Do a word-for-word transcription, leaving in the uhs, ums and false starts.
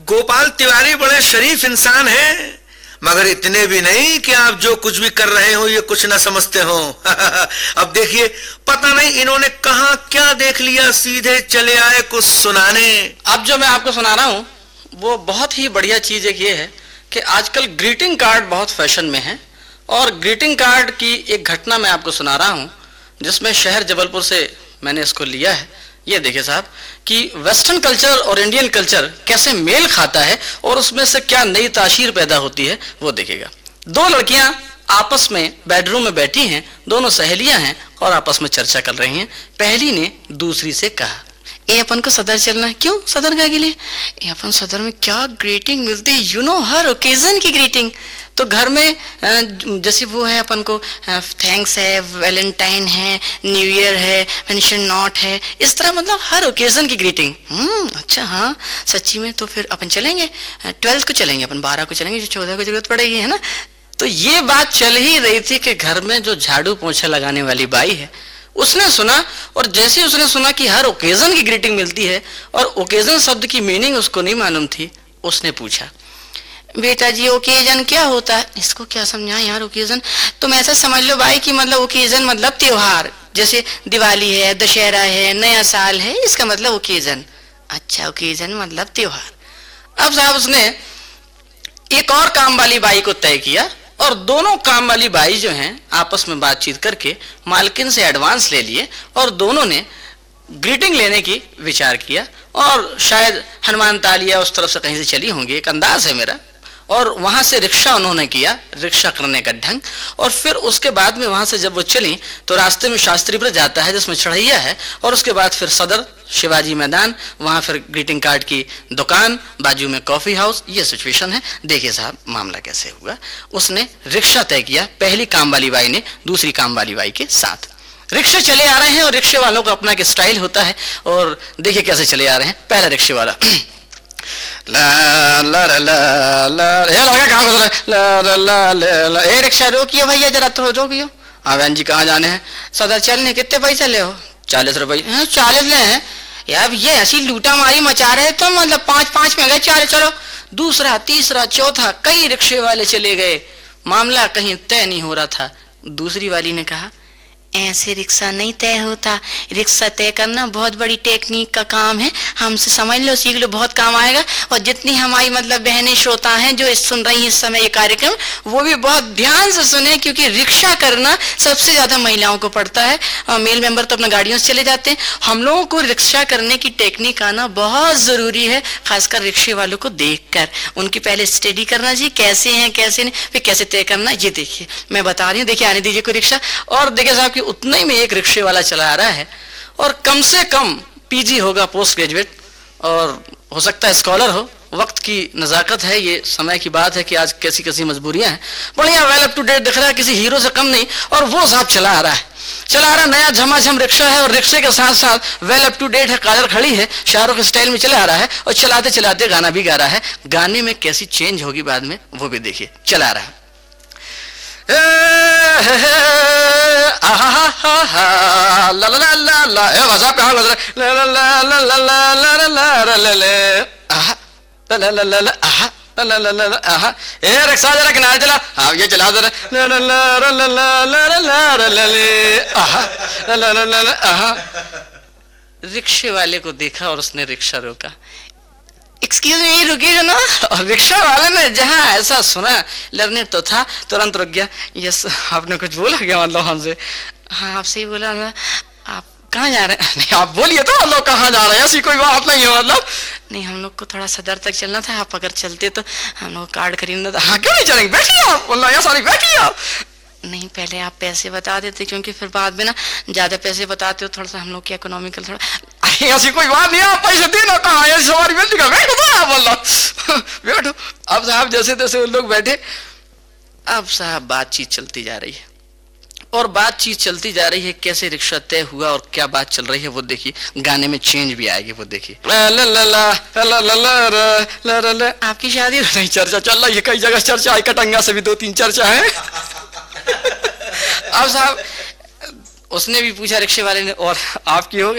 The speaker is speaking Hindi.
गोपाल तिवारी बड़े शरीफ इंसान हैं, मगर इतने भी नहीं कि आप जो कुछ भी कर रहे हो ये कुछ ना समझते हो। अब देखिए, पता नहीं इन्होंने कहाँ क्या देख लिया, सीधे चले आए कुछ सुनाने। अब जो मैं आपको सुना रहा हूँ वो बहुत ही बढ़िया चीज एक ये है कि आजकल ग्रीटिंग कार्ड बहुत फैशन में है, और ग्रीटिंग कार्ड की एक घटना मैं आपको सुना रहा हूँ जिसमें शहर जबलपुर से मैंने इसको लिया है। ये देखिए साहब कि वेस्टर्न कल्चर और इंडियन कल्चर कैसे मेल खाता है और उसमें से क्या नई तासीर पैदा होती है वो देखिएगा। दो लड़कियां आपस में बेडरूम में बैठी हैं, दोनों सहेलियां हैं और आपस में चर्चा कर रही हैं। पहली ने दूसरी से कहा, ए अपन को सदर चलना है। क्यों सदर का के लिए? ए अपन सदर में क्या ग्रीटिंग मिलती है, यू नो हर ओकेजन की ग्रीटिंग। तो घर में जैसे वो है अपन को थैंक्स है, वैलेंटाइन है, न्यू ईयर है, मेंशन नॉट है, इस तरह मतलब हर ओकेजन की ग्रीटिंग। हम्म अच्छा, हाँ सच्ची में। तो फिर अपन चलेंगे ट्वेल्थ को चलेंगे, अपन बारह को चलेंगे, जो चौदह को जरूरत पड़ेगी, है ना। तो ये बात चल ही रही थी कि घर में जो झाड़ू पोछा लगाने वाली बाई है उसने सुना, और जैसे उसने सुना कि हर ओकेजन की ग्रीटिंग मिलती है और ओकेजन शब्द की मीनिंग उसको नहीं मालूम थी, उसने पूछा, बेटा जी ओकेजन क्या होता है? इसको क्या समझाएं यार ओकेजन? तुम ऐसा समझ लो भाई कि मतलब ओकेजन मतलब त्योहार, जैसे दिवाली है, दशहरा है, नया साल है, इसका मतलब ओकेजन। अच्छा ओकेजन मतलब त्योहार। अब साहब उसने एक और काम वाली बाई को तय किया और दोनों काम वाली बाई जो हैं आपस में बातचीत करके मालकिन से एडवांस ले लिए और दोनों ने ग्रीटिंग लेने की विचार किया। और शायद हनुमान तालिया उस तरफ से कहीं से चली होंगी, एक अंदाज है मेरा। और वहां से रिक्शा उन्होंने किया, रिक्शा करने का ढंग। और फिर उसके बाद में वहां से जब वो चली तो रास्ते में शास्त्री ब्रिज जाता है जिसमें चढ़ैया है, और उसके बाद फिर सदर शिवाजी मैदान, वहां फिर ग्रीटिंग कार्ड की दुकान, बाजू में कॉफी हाउस। ये सिचुएशन है। देखिए साहब मामला कैसे हुआ। उसने रिक्शा तय किया, पहली काम वाली बाई ने दूसरी काम वाली बाई के साथ। रिक्शे चले आ रहे हैं और रिक्शे वालों का अपना एक स्टाइल होता है, और देखिए कैसे चले आ रहे हैं। पहला रिक्शे वाला ला ला ला ला ला लगा काम ला ला ला ला। ए रिक्शा रोकियो भैया, जरा तो रोकियो। हाँ बहन जी कहाँ जाने हैं? सदर चलने। कितने पैसे ले हो? चालीस रुपये। चालीस ले हैं यार, ये ऐसी लूटा मारी मचा रहे तो मतलब पाँच पाँच में गए, चार चलो। दूसरा तीसरा चौथा कई रिक्शे वाले चले गए, मामला कहीं तय नहीं हो रहा था। दूसरी वाली ने कहा, ऐसे रिक्शा नहीं तय होता, रिक्शा तय करना बहुत बड़ी टेक्निक का काम है, हमसे समझ लो, सीख लो, बहुत काम आएगा। और जितनी हमारी मतलब बहनें श्रोता हैं जो इस सुन रही हैं इस समय ये कार्यक्रम, वो भी बहुत ध्यान से सुने, क्योंकि रिक्शा करना सबसे ज्यादा महिलाओं को पड़ता है, और मेल मेंबर तो अपना गाड़ियों से चले जाते हैं। हम लोगों को रिक्शा करने की टेक्निक आना बहुत जरूरी है, खासकर रिक्शे वालों को देखकर उनकी पहले स्टडी करना चाहिए, कैसे हैं कैसे नहीं, फिर कैसे तय करना। ये देखिए मैं बता रही हूँ, देखिए आने दीजिए कोई रिक्शा। और देखिए साहब उतने ही में एक रिक्शे वाला चला आ रहा है, और कम से कम पीजी होगा, पोस्ट ग्रेजुएट, और हो सकता है स्कॉलर हो। वक्त की नजाकत है, ये समय की बात है कि आज कैसी कैसी मजबूरियां हैं। बढ़िया वेल अप टू डेट दिख रहा है, किसी हीरो से कम नहीं। और वो साहब चला आ रहा है, चला आ रहा नया झमाझम रिक्शा है, और रिक्शे के साथ साथ वेल अप टू डेट है, कालर खड़ी है, शाहरुख स्टाइल में चला आ रहा है, और चलाते चलाते गाना भी गा रहा है। गाने में कैसी चेंज होगी बाद में वो भी देखिए। चला आ रहा है, रिक्शा जरा किनारे चला, हाँ ये चला जरा, रिक्शे वाले को देखा और उसने रिक्शा रोका। एक्सक्यूज मी रुकिएगा ना। और रिक्शा वाले ने जहाँ ऐसा सुना, लर्निंग तो था, तुरंत रुक गया। यस आपने कुछ बोला क्या मतलब हमसे? हाँ आपसे ही बोला। आप कहाँ जा रहे हैं? नहीं आप बोलिए तो, हम लोग कहाँ जा रहे हैं, ऐसी कोई बात नहीं है मतलब। नहीं हम लोग को थोड़ा सदर तक चलना था, आप अगर चलते तो हम लोग कार्ड खरीदना था। हाँ क्यों नहीं चलेंगे, बैठिए आप। बोला यार सारी बैठिए आप। नहीं पहले आप पैसे बता देते, क्योंकि फिर बाद में ना ज्यादा पैसे बताते हो, थोड़ा सा हम लोग की इकोनॉमिकल थोड़ा। ऐसी कोई बात नहीं, आप पैसे देना कहाँ है, सवारी मिल जाएगा, बैठो तो आप। बोला बैठो। अब साहब जैसे तैसे उन लोग बैठे। अब साहब बातचीत चलती जा रही है, और बातचीत चलती जा रही है, कैसे रिक्शा तय हुआ और क्या बात चल रही है वो देखिए। गाने में चेंज भी आएगी वो देखिए। आपकी शादी नहीं, चर्चा चल रही है, कई जगह चर्चा है, कटंगा से भी दो तीन चर्चा है। अब साहब उसने भी पूछा रिक्शे वाले ने, और आपकी हो